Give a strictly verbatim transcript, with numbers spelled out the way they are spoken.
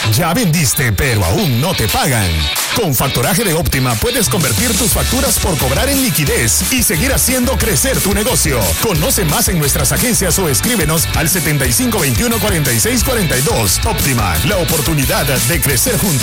Ya vendiste, pero aún no te pagan. Con Factoraje de Óptima puedes convertir tus facturas por cobrar en liquidez y seguir haciendo crecer tu negocio. Conoce más en nuestras agencias o escríbenos al setenta y cinco veintiuno cuarenta y seis cuarenta y dos. Óptima, la oportunidad de crecer juntos.